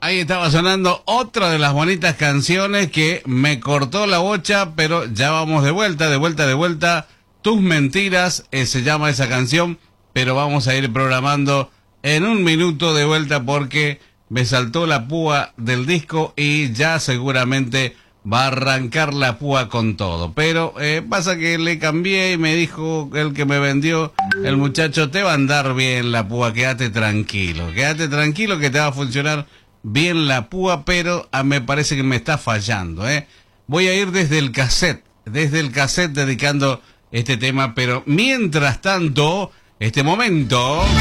Ahí estaba sonando otra de las bonitas canciones que me cortó la bocha, pero ya vamos de vuelta. Tus mentiras, se llama esa canción, pero vamos a ir programando en un minuto de vuelta porque me saltó la púa del disco y ya seguramente va a arrancar la púa con todo. Pero pasa que le cambié y me dijo el que me vendió, el muchacho, te va a andar bien la púa, quédate tranquilo que te va a funcionar bien la púa, pero me parece que me está fallando, Voy a ir desde el cassette dedicando este tema, pero mientras tanto, este momento...